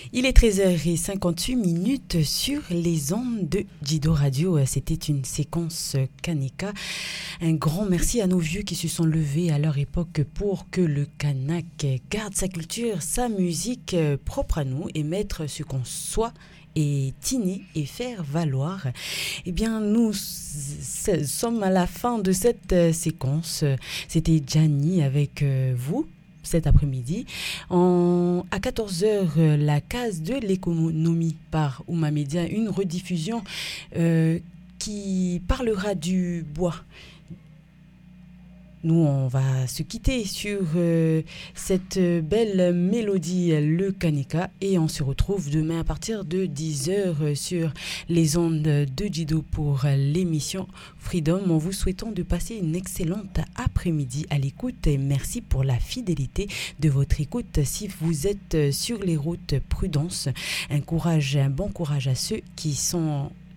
Il est 13h58 sur les ondes de Jido Radio. C'était une séquence Kaneka. Un grand merci à nos vieux qui se sont levés à leur époque pour que le Kanak garde sa culture, sa musique propre à nous et mettre ce qu'on soit et tiner et faire valoir. Eh bien, nous sommes à la fin de cette séquence. C'était Gianni avec vous cet après-midi. À 14h, la case de l'économie par Ouma Media, une rediffusion qui parlera du bois. Nous, on va se quitter sur cette belle mélodie, le Kaneka, et on se retrouve demain à partir de 10h sur les ondes de Jido pour l'émission Freedom, en vous souhaitant de passer une excellente après-midi à l'écoute et merci pour la fidélité de votre écoute. Si vous êtes sur les routes, prudence, un bon courage à ceux qui sont